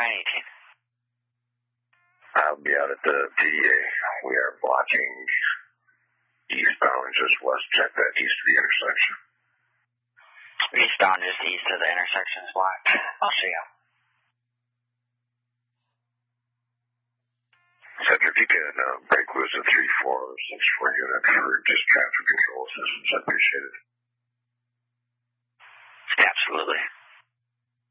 I'll be out at the PDA. We are blocking eastbound just west. Check that east of the intersection. Eastbound just east of the intersection is blocked. I'll see you. Center, if you can break loose a 3464 unit for just traffic control assistance, I appreciate it. Absolutely.